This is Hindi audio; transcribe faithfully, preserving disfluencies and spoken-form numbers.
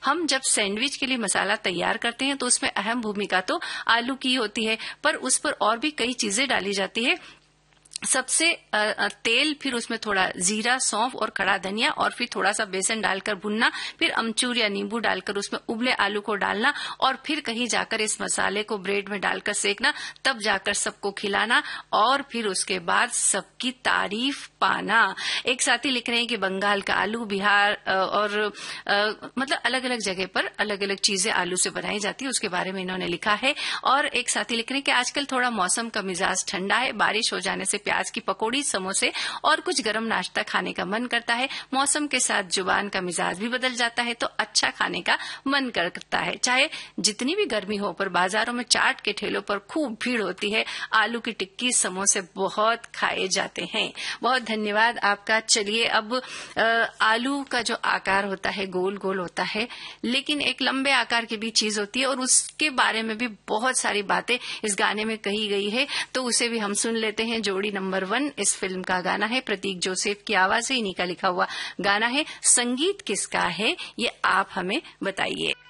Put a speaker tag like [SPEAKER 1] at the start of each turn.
[SPEAKER 1] हम जब सैंडविच के लिए मसाला तैयार करते हैं तो उसमें अहम भूमिका तो आलू की होती है, पर उस पर और भी कई चीजें डाली जाती है। सबसे तेल, फिर उसमें थोड़ा जीरा, सौंफ और खड़ा धनिया, और फिर थोड़ा सा बेसन डालकर भुनना, फिर अमचूर या नींबू डालकर उसमें उबले आलू को डालना, और फिर कहीं जाकर इस मसाले को ब्रेड में डालकर सेकना, तब जाकर सबको खिलाना, और फिर उसके बाद सबकी तारीफ पाना। एक साथी लिख रहे हैं कि बंगाल का आलू, बिहार और आ, मतलब अलग अलग जगह पर अलग अलग चीजें आलू से बनाई जाती है, उसके बारे में इन्होंने लिखा है। और एक साथी लिख रहे हैं कि आजकल थोड़ा मौसम का मिजाज ठंडा है, बारिश हो जाने से प्याज की पकौड़ी, समोसे और कुछ गरम नाश्ता खाने का मन करता है। मौसम के साथ जुबान का मिजाज भी बदल जाता है तो अच्छा खाने का मन करता है। चाहे जितनी भी गर्मी हो, पर बाजारों में चाट के ठेलों पर खूब भीड़ होती है। आलू की टिक्की, समोसे बहुत खाए जाते हैं। बहुत धन्यवाद आपका। चलिए, अब आलू का जो आकार होता है गोल गोल होता है, लेकिन एक लंबे आकार की भी चीज होती है, और उसके बारे में भी बहुत सारी बातें इस गाने में कही गई है, तो उसे भी हम सुन लेते हैं। जोड़ी नंबर वन इस फिल्म का गाना है, प्रतीक जोसेफ की आवाज से इन्हीं का लिखा हुआ गाना है। संगीत किसका है ये आप हमें बताइए।